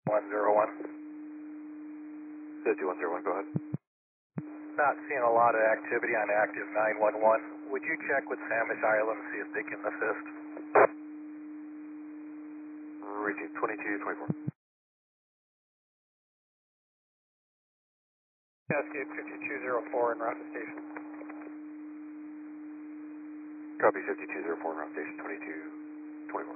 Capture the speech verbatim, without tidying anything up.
one zero one. fifty-one zero one, go ahead. Not seeing a lot of activity on active nine one one. Would you check with Sandwich Island, see if they can assist? Reaching twenty-two twenty-four. Cascade fifty-two zero four en route to station. Copy fifty-two zero four, route station twenty-two twenty-four.